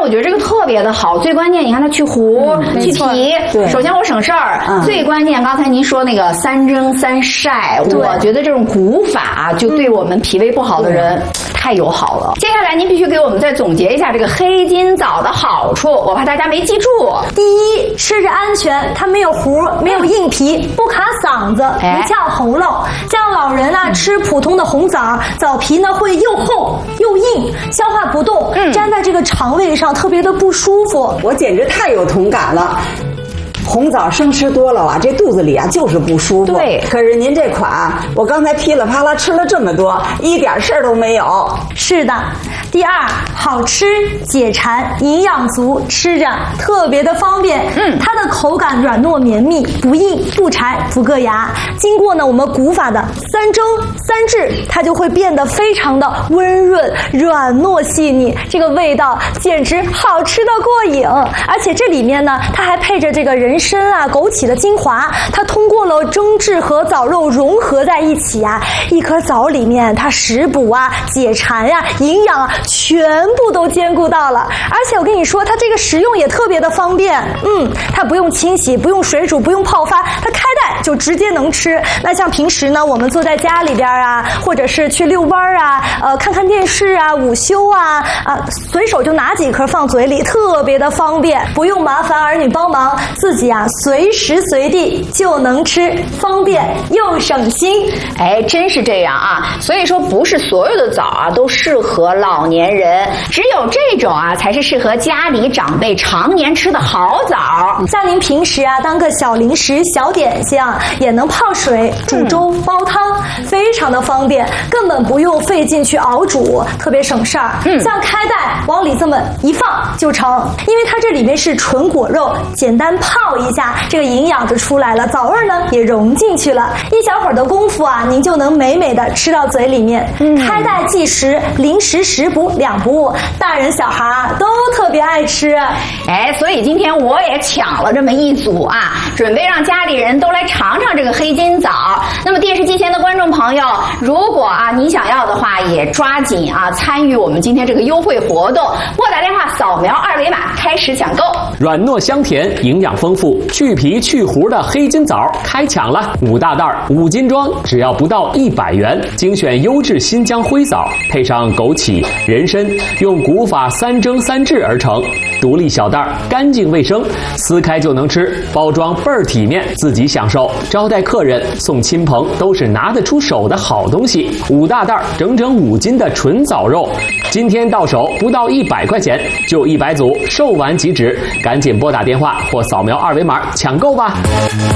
我觉得这个特别的好。最关键，你看它去核、去皮，首先我省事儿。最关键，刚才您说那个3蒸3晒，我觉得这种古法就对我们脾胃不好的人太友好了。接下来您必须给我们再总结一下这个黑金枣的好处，我怕大家没记住。 第一，吃着安全，它没有核，没有硬皮，不卡嗓子，不呛喉咙。像老人啊吃普通的红枣，枣皮呢会又厚又硬，消化不动，粘在这个肠胃上特别的不舒服。 我简直太有同感了。红枣生吃多了啊，这肚子里啊就是不舒服。 对， 可是您这款，我刚才噼里啪啦吃了这么多，一点事儿都没有。 是的。第二，好吃解馋，营养足，吃着特别的方便。它的口感软糯绵密，不硬不柴不硌牙。经过呢我们古法的3蒸3制，它就会变得非常的温润、软糯细腻，这个味道简直好吃的过瘾。而且这里面呢，它还配着这个人参啊、枸杞的精华，它通过了蒸制和枣肉融合在一起啊，一颗枣里面它食补啊、解馋呀、营养啊，全部都兼顾到了。而且我跟你说，它这个食用也特别的方便。它不用清洗，不用水煮，不用泡发，它开袋就直接能吃。那像平时呢，我们坐在家里边啊，或者是去遛弯啊，看看电视啊，午休啊，随手就拿几颗放嘴里，特别的方便，不用麻烦儿女帮忙，自己啊随时随地就能吃，方便又省心。 哎，真是这样啊！所以说，不是所有的枣啊都适合老年人，只有这种啊才是适合家里长辈常年吃的好枣。 像您平时啊当个小零食、小点心，也能泡水、煮粥、煲汤，非常的方便，根本不用费劲去熬煮，特别省事儿。像开袋往里这么一放就成，因为它这里面是纯果肉，简单泡一下，这个营养就出来了，枣味呢也融进去了，一小会儿的功夫啊，您就能美美的吃到嘴里面。开袋即食，零食食补2不误，大人小孩都特别爱吃。 哎，所以今天我也抢了这么一组啊，准备让家里人都来尝尝这个黑金枣。那么电视机前的观众朋友，如果啊你想要的话，也抓紧啊参与我们今天这个优惠活动，拨打电话扫描2维码开始抢购。 软糯香甜，营养丰富，去皮去核的黑金枣开抢了，5大袋5斤装，只要不到100元，精选优质新疆灰枣，配上枸杞、人参，用古法3蒸3制而成，独立小袋，干净卫生，撕开就能吃，包装倍儿体面，自己享受，招待客人、送亲朋都是拿得出手的好东西。5大袋整整5斤的纯枣肉，今天到手不到100块钱，就100组，售完即止，赶紧拨打电话或扫描2维码抢购吧。